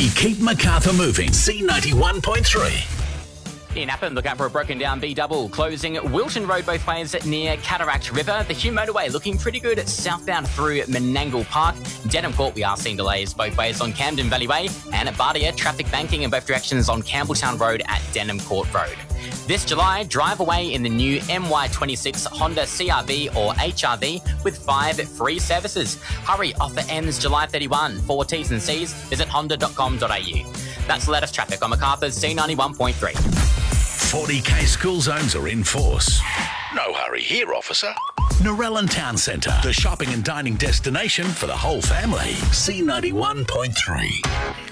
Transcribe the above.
We keep Macarthur moving. C91.3. In Appin, look out for a broken down B-double closing Wilton Road both ways near Cataract River. The Hume Motorway looking pretty good southbound through Menangle Park. Denham Court, we are seeing delays both ways on Camden Valley Way, and at Bardia, traffic banking in both directions on Campbelltown Road at Denham Court Road. This July, drive away in the new MY26 Honda CRV or HRV with 5 free services. Hurry, offer ends July 31. For T's and C's, visit honda.com.au. That's the latest traffic on Macarthur's C91.3. 40k school zones are in force. No hurry here, officer. Narellan Town Centre, the shopping and dining destination for the whole family. C91.3.